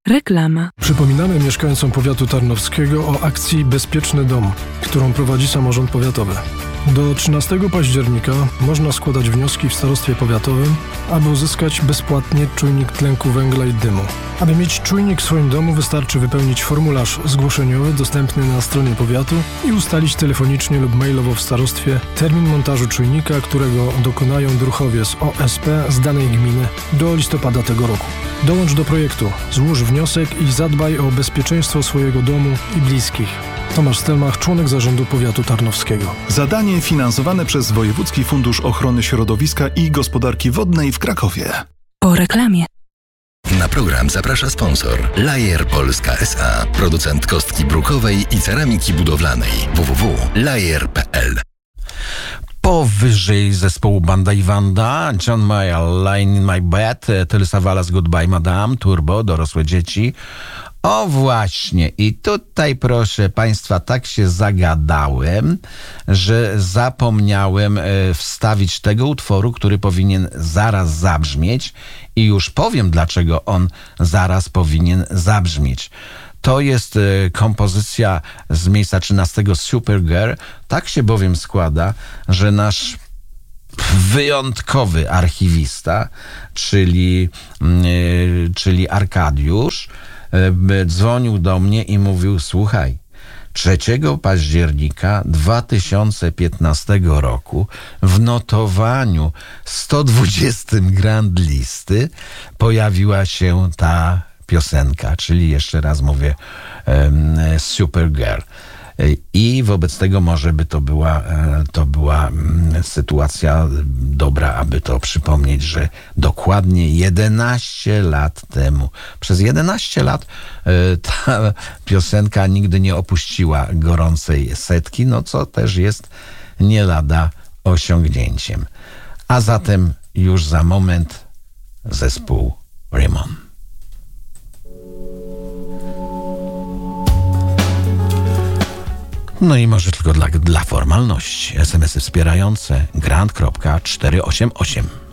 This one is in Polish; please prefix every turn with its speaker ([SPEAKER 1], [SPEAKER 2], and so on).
[SPEAKER 1] Reklama.
[SPEAKER 2] Przypominamy mieszkańcom powiatu tarnowskiego o akcji Bezpieczny Dom, którą prowadzi samorząd powiatowy. Do 13 października można składać wnioski w starostwie powiatowym, aby uzyskać bezpłatnie czujnik tlenku węgla i dymu. Aby mieć czujnik w swoim domu, wystarczy wypełnić formularz zgłoszeniowy dostępny na stronie powiatu i ustalić telefonicznie lub mailowo w starostwie termin montażu czujnika, którego dokonają druhowie z OSP z danej gminy do listopada tego roku. Dołącz do projektu, złóż wniosek i zadbaj o bezpieczeństwo swojego domu i bliskich. Tomasz Stelmach, członek zarządu powiatu tarnowskiego.
[SPEAKER 3] Zadanie finansowane przez Wojewódzki Fundusz Ochrony Środowiska i Gospodarki Wodnej w Krakowie.
[SPEAKER 1] Po reklamie.
[SPEAKER 4] Na program zaprasza sponsor Lajer Polska S.A. Producent kostki brukowej i ceramiki budowlanej. www.lajer.pl.
[SPEAKER 5] Powyżej zespołu Banda i Wanda, John Mayer, Line in My Bed, Tylsa Wallace, Goodbye Madame, Turbo, Dorosłe Dzieci. O właśnie, i tutaj proszę Państwa, tak się zagadałem, że zapomniałem wstawić tego utworu, który powinien zaraz zabrzmieć i już powiem, dlaczego on zaraz powinien zabrzmieć. To jest kompozycja z miejsca 13 Supergirl. Tak się bowiem składa, że nasz wyjątkowy archiwista, czyli Arkadiusz, dzwonił do mnie i mówił: słuchaj, 3 października 2015 roku w notowaniu 120 Grand Listy pojawiła się ta piosenka, czyli jeszcze raz mówię Supergirl. I wobec tego może by to była sytuacja dobra, aby to przypomnieć, że dokładnie 11 lat temu, przez 11 lat ta piosenka nigdy nie opuściła gorącej setki, no co też jest nie lada osiągnięciem. A zatem już za moment zespół Rimon. No i może tylko dla formalności. SMS-y wspierające grant.488.